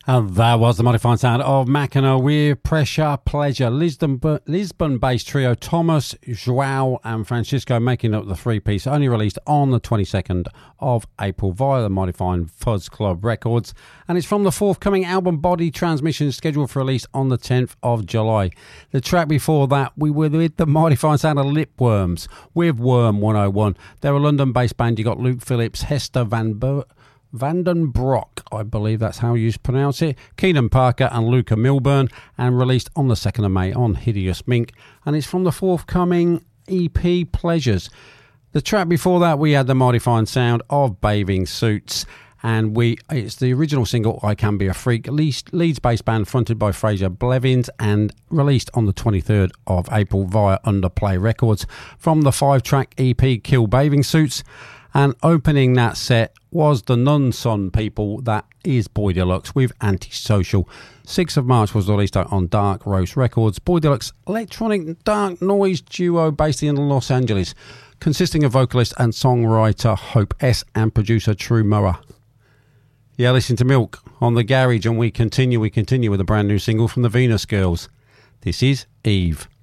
And that was the modified sound of Mackinac with Pressure Pleasure. Lisbon-based trio Thomas, João and Francisco making up the three-piece, only released on the 22nd of April via the modified Fuzz Club Records. And it's from the forthcoming album Body Transmission, scheduled for release on the 10th of July. The track before that, we were with the modified sound of Lipworms with Worm 101. They're a London-based band. You got Luke Phillips, Hester Vanden Brock, I believe that's how you pronounce it, Keenan Parker and Luca Milburn, and released on the 2nd of May on Hideous Mink, and it's from the forthcoming EP Pleasures. The track before that, we had the modified sound of Bathing Suits, and it's the original single I Can Be a Freak, Leeds-based band fronted by Fraser Blevins, and released on the 23rd of April via Underplay Records. From the 5-track EP Kill Bathing Suits, and opening that set was the non-son people, that is Boy Deluxe with Antisocial. 6th of March was released on Dark Roast Records. Boy Deluxe, electronic dark noise duo based in Los Angeles, consisting of vocalist and songwriter Hope S and producer True Moa. Yeah, listen to Milk on the Garage, and we continue with a brand new single from the Venus Girls. This is Eve.